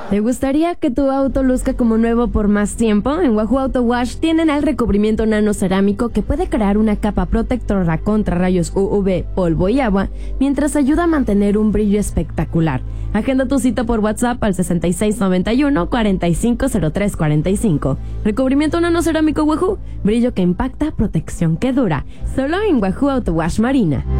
¿Te gustaría que tu auto luzca como nuevo por más tiempo? En Wahoo Auto Wash tienen el recubrimiento nano cerámico que puede crear una capa protectora contra rayos UV, polvo y agua, mientras ayuda a mantener un brillo espectacular. Agenda tu cita por WhatsApp al 6691-450345. Recubrimiento nano cerámico Wahoo, brillo que impacta, protección que dura. Solo en Wahoo Auto Wash Marina.